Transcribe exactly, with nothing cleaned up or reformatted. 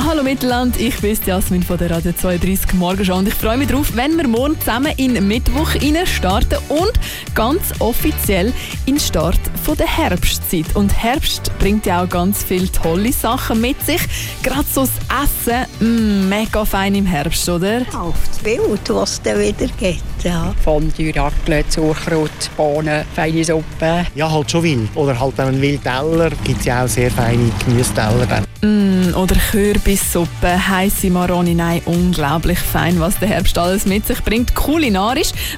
Hallo Mittelland, ich bin Jasmin von der Radio zweiunddreißig Morgenschau und ich freue mich darauf, wenn wir morgen zusammen in Mittwoch starten und ganz offiziell in den Start von der Herbstzeit. Und Herbst bringt ja auch ganz viele tolle Sachen mit sich. Gerade so das Essen, mm, mega fein im Herbst, oder? Auf das Bild, was es dann wieder gibt. Ja. Fondue, Raclette, Sauerkraut, Bohnen, feine Suppe. Ja, halt schon wild. Oder halt einen Wildteller. Gibt es ja auch sehr feine Gemüseteller dann. Mm, oder Kürbissuppe, heisse Maroni, nein, unglaublich fein, was der Herbst alles mit sich bringt. Kulinarisch